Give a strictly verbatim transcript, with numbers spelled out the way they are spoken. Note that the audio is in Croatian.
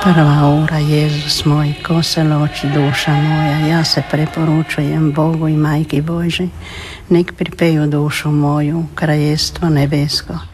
Prva ura, Jezus moj, ko se loči duša moja, ja se preporučujem Bogu i Majki Božji, nek pripeju dušu moju, kraljestvo nebesko.